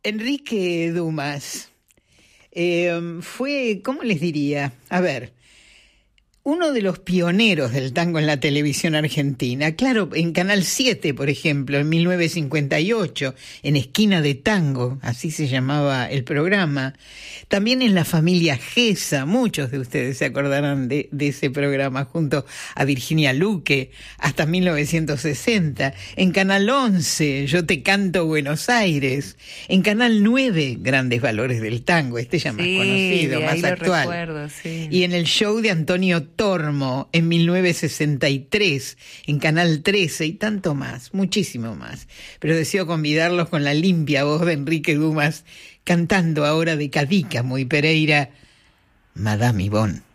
Enrique Dumas fue, ¿cómo les diría? A ver, uno de los pioneros del tango en la televisión argentina. Claro, en Canal 7, por ejemplo, en 1958, en Esquina de Tango, así se llamaba el programa. También en La Familia Gesa, muchos de ustedes se acordarán de ese programa, junto a Virginia Luque, hasta 1960. En Canal 11, Yo te canto Buenos Aires. En Canal 9, Grandes Valores del Tango, este ya más conocido, más actual. Recuerdo, sí. Y en el show de Antonio Tormo en 1963, en Canal 13 y tanto más, muchísimo más. Pero deseo convidarlos con la limpia voz de Enrique Dumas, cantando ahora de Cadícamo y Pereira, Madame Yvonne.